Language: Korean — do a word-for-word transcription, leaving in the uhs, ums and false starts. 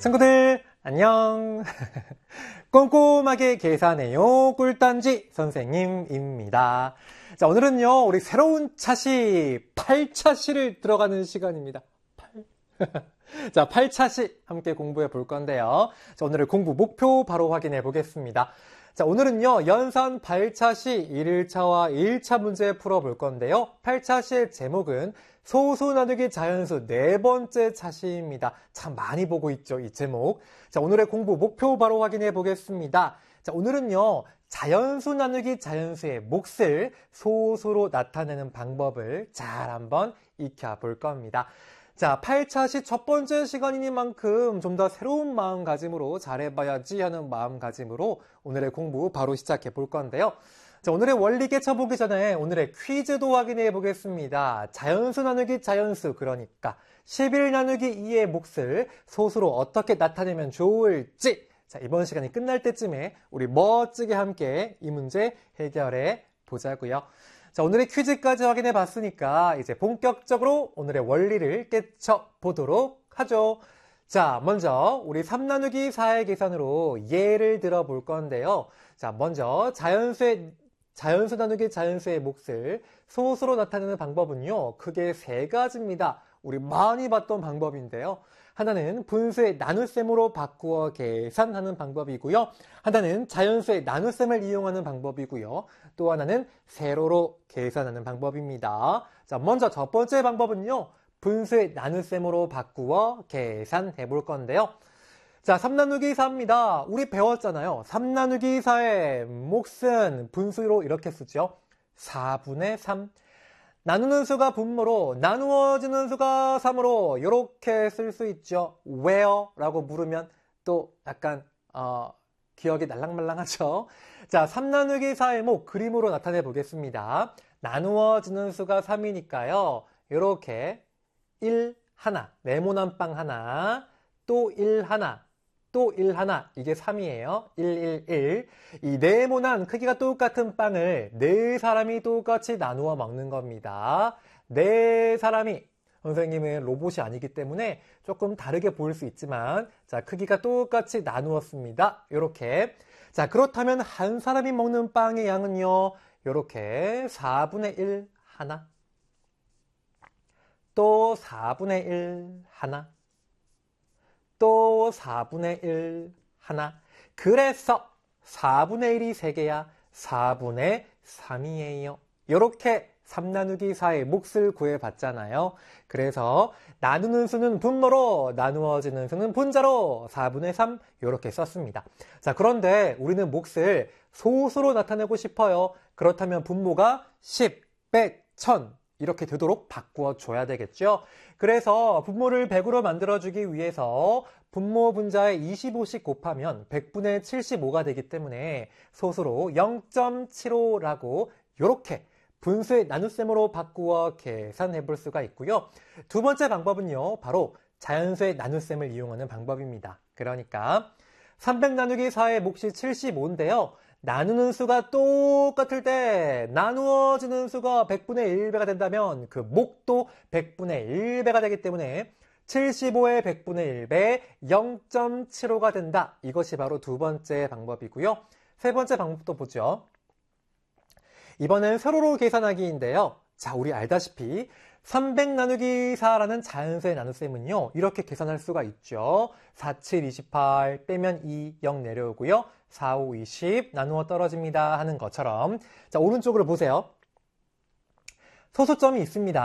친구들 안녕. 꼼꼼하게 계산해요 꿀단지 선생님입니다. 자, 오늘은요 우리 새로운 차시 팔 차시를 들어가는 시간입니다. 팔. 자, 팔 차시 함께 공부해 볼 건데요. 자, 오늘의 공부 목표 바로 확인해 보겠습니다. 자, 오늘은요 연산 팔 차시 일 차와 일 차 문제 풀어볼 건데요. 팔 차시의 제목은 소수 나누기 자연수 네 번째 차시입니다. 참 많이 보고 있죠, 이 제목. 자, 오늘의 공부 목표 바로 확인해 보겠습니다. 자, 오늘은요 자연수 나누기 자연수의 몫을 소수로 나타내는 방법을 잘 한번 익혀볼 겁니다. 자, 팔 차시 첫 번째 시간이니만큼 좀 더 새로운 마음가짐으로 잘해봐야지 하는 마음가짐으로 오늘의 공부 바로 시작해 볼 건데요. 자, 오늘의 원리 깨쳐보기 전에 오늘의 퀴즈도 확인해 보겠습니다. 자연수 나누기 자연수, 그러니까 십일 나누기 이의 몫을 소수로 어떻게 나타내면 좋을지, 자, 이번 시간이 끝날 때쯤에 우리 멋지게 함께 이 문제 해결해 보자고요. 자, 오늘의 퀴즈까지 확인해 봤으니까 이제 본격적으로 오늘의 원리를 깨쳐 보도록 하죠. 자, 먼저 우리 삼 나누기 사의 계산으로 예를 들어 볼 건데요. 자, 먼저 자연수의 자연수 나누기 자연수의 몫을 소수로 나타내는 방법은요, 크게 세 가지입니다. 우리 많이 봤던 방법인데요. 하나는 분수의 나눗셈으로 바꾸어 계산하는 방법이고요. 하나는 자연수의 나눗셈을 이용하는 방법이고요. 또 하나는 세로로 계산하는 방법입니다. 자, 먼저 첫 번째 방법은요, 분수의 나눗셈으로 바꾸어 계산해 볼 건데요. 자, 삼 나누기 사입니다. 우리 배웠잖아요. 삼 나누기 사의 몫은 분수로 이렇게 쓰죠. 사분의 삼. 나누는 수가 분모로, 나누어지는 수가 삼으로 이렇게 쓸 수 있죠. 왜요? 라고 물으면 또 약간 어, 기억이 날랑말랑하죠. 자, 삼 나누기 사의 몫 그림으로 나타내 보겠습니다. 나누어지는 수가 삼이니까요. 이렇게 일 하나, 네모난 빵 하나, 또 일 하나, 또 일 하나, 이게 삼이에요. 일, 일, 일. 이 네모난 크기가 똑같은 빵을 네 사람이 똑같이 나누어 먹는 겁니다. 네 사람이, 선생님은 로봇이 아니기 때문에 조금 다르게 보일 수 있지만, 자, 크기가 똑같이 나누었습니다. 이렇게. 자, 그렇다면 한 사람이 먹는 빵의 양은요, 이렇게 사분의 일 하나, 또 사분의 일 하나, 또 사분의 일 하나. 그래서 사분의 일이 세 개야 사분의 삼이에요. 이렇게 삼 나누기 사의 몫을 구해봤잖아요. 그래서 나누는 수는 분모로, 나누어지는 수는 분자로 사분의 삼 이렇게 썼습니다. 자, 그런데 우리는 몫을 소수로 나타내고 싶어요. 그렇다면 분모가 십, 백, 천 이렇게 되도록 바꾸어 줘야 되겠죠. 그래서 분모를 백으로 만들어주기 위해서 분모 분자에 이십오씩 곱하면 백분의 칠십오가 되기 때문에 소수로 영 점 칠오라고 이렇게 분수의 나눗셈으로 바꾸어 계산해 볼 수가 있고요. 두 번째 방법은요, 바로 자연수의 나눗셈을 이용하는 방법입니다. 그러니까 삼백 나누기 사의 몫이 칠십오인데요. 나누는 수가 똑같을 때 나누어지는 수가 백분의 일 배가 된다면 그 몫도 백분의 일 배가 되기 때문에 칠십오의 백분의 일 배 영 점 칠오가 된다. 이것이 바로 두 번째 방법이고요. 세 번째 방법도 보죠. 이번엔 세로로 계산하기인데요. 자, 우리 알다시피 삼백 나누기 사라는 자연수의 나눗셈은요, 이렇게 계산할 수가 있죠. 사, 칠, 이십팔 빼면 이, 영 내려오고요. 사, 오, 이십 나누어 떨어집니다 하는 것처럼. 자, 오른쪽으로 보세요. 소수점이 있습니다.